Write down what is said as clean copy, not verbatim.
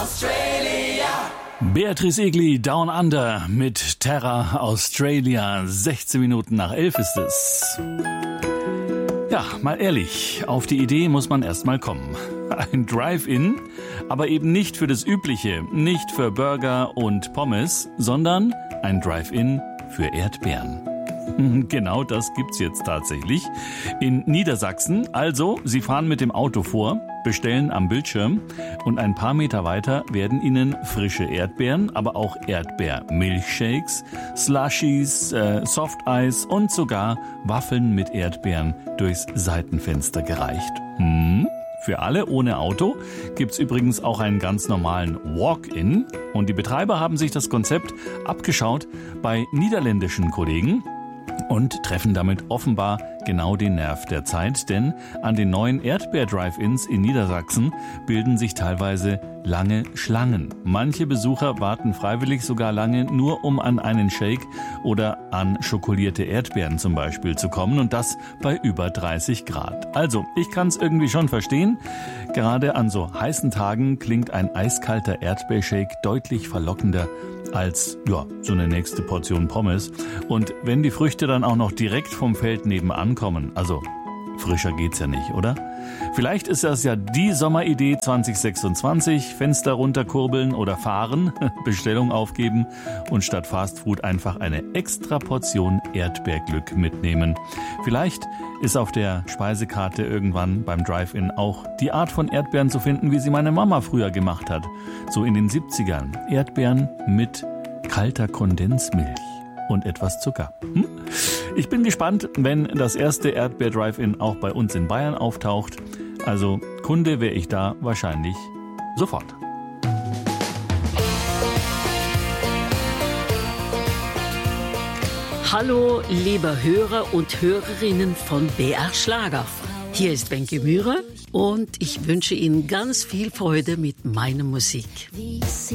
Beatrice Egli, Down Under mit Terra Australia. 16 Minuten nach 11 ist es. Ja, mal ehrlich, auf die Idee muss man erst mal kommen. Ein Drive-In, aber eben nicht für das Übliche, nicht für Burger und Pommes, sondern ein Drive-In für Erdbeeren. Genau das gibt's jetzt tatsächlich in Niedersachsen. Also, Sie fahren mit dem Auto vor, bestellen am Bildschirm und ein paar Meter weiter werden Ihnen frische Erdbeeren, aber auch Erdbeermilchshakes, Slushies, Softeis und sogar Waffeln mit Erdbeeren durchs Seitenfenster gereicht. Für alle ohne Auto gibt's übrigens auch einen ganz normalen Walk-in. Und die Betreiber haben sich das Konzept abgeschaut bei niederländischen Kollegen und treffen damit offenbar genau den Nerv der Zeit, denn an den neuen Erdbeer-Drive-Ins in Niedersachsen bilden sich teilweise lange Schlangen. Manche Besucher warten freiwillig sogar lange, nur um an einen Shake oder an schokolierte Erdbeeren zum Beispiel zu kommen, und das bei über 30 Grad. Also, ich kann es irgendwie schon verstehen. Gerade an so heißen Tagen klingt ein eiskalter Erdbeershake deutlich verlockender als so eine nächste Portion Pommes. Und wenn die Früchte dann auch noch direkt vom Feld nebenan kommen, also frischer geht's ja nicht, oder? Vielleicht ist das ja die Sommeridee 2026, Fenster runterkurbeln oder fahren, Bestellung aufgeben und statt Fastfood einfach eine extra Portion Erdbeerglück mitnehmen. Vielleicht ist auf der Speisekarte irgendwann beim Drive-In auch die Art von Erdbeeren zu finden, wie sie meine Mama früher gemacht hat. So in den 70ern. Erdbeeren mit kalter Kondensmilch und etwas Zucker. Ich bin gespannt, wenn das erste Erdbeer-Drive-In auch bei uns in Bayern auftaucht. Also Kunde wäre ich da wahrscheinlich sofort. Hallo, liebe Hörer und Hörerinnen von BR Schlager. Hier ist Wenke Mührer und ich wünsche Ihnen ganz viel Freude mit meiner Musik.